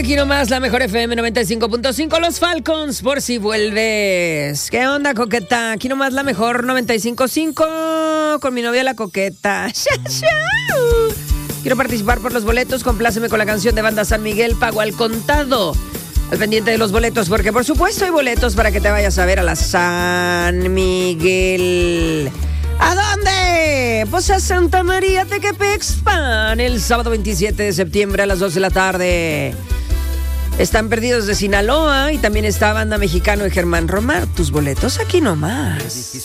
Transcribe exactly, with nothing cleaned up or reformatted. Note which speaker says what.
Speaker 1: aquí nomás, la mejor F M noventa y cinco punto cinco, Los Falcons, por si vuelves. ¿Qué onda, coqueta? Aquí nomás la mejor noventa y cinco punto cinco, con mi novia la coqueta. Quiero participar por los boletos, compláceme con la canción de Banda San Miguel, pago al contado. Al pendiente de los boletos, porque por supuesto hay boletos para que te vayas a ver a la San Miguel. ¿A dónde? Pues a Santa María Tequepexpan, el sábado veintisiete de septiembre a las dos de la tarde. Están Perdidos de Sinaloa y también está Banda Mexicano y Germán Romar. Tus boletos aquí nomás.